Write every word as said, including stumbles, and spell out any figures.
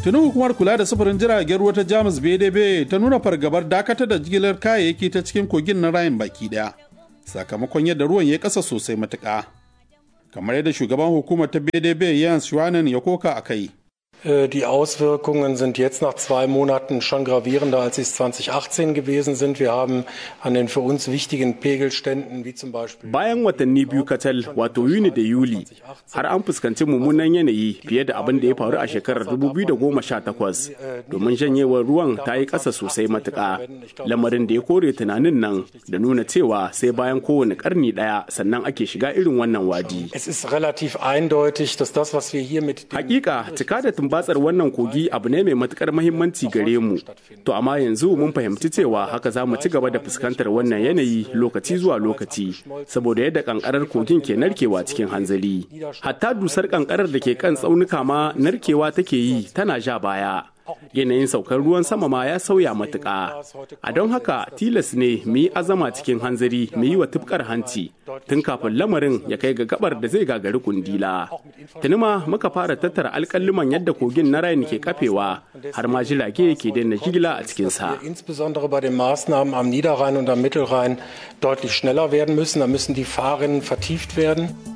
Tuni hukumar kula da sufurin jiragen ruwa ta Jamus B D B ta nuna fargabar dakatar da jigilar kayayyaki ta cikin kogin na Rhine baki daya, sakamakon yadda ruwan ya kasa sosai matuƙa. Kamar yadda shugaban hukumar ta B D B Jens Schwanen ya koka a kai. Die Auswirkungen sind jetzt nach zwei Monaten schon gravierender, als sie es zwanzig achtzehn gewesen sind. Wir haben an den für uns wichtigen Pegelständen, wie zum Beispiel... Bayan watanni biyu kacal, wato Yuni da Yuli, har an fuskanci mummunan yanayi fiye da abin da ya faru a shekarar dubu biyu da goma sha takwas, domin janyewar ruwan ta yi ƙasa sosai matuƙa. Lamarin da ya kore tunanin nan da nuna cewa sai bayan kowane ƙarni ɗaya sannan ake shiga irin wannan wadi. Es ist relativ eindeutig, dass das, was wir hier mit... Hakika, cika da batsar wannan kogi abu ne mai matukar muhimmanci gare mu, to amma yanzu mun fahimci cewa haka za mu ci gaba da fuskantar wannan yanayi lokaci zuwa lokaci saboda yadda kankarar kogin ke narkewa cikin hanzari. Hatta dusar kankarar da ke kan tsaunuka ma narkewa take yi tana ja baya. Yanayin saukar ruwan sama ma ya sauya matuƙa. A don haka tilas ne mu yi azama cikin hanzari mu yi wa tufkar hanci tun kafin lamarin ya kai ga gabar da zai gagari kundila. Tuni ma muka fara tattara alƙalluman yadda kogin na Rhine ke kafewa har ma jirage ke daina jigila a cikinsa. Insbesondere bei den Maßnahmen am Niederrhein und am Mittelrhein deutlich schneller werden müssen. Da müssen die Fahrrinnen vertieft werden.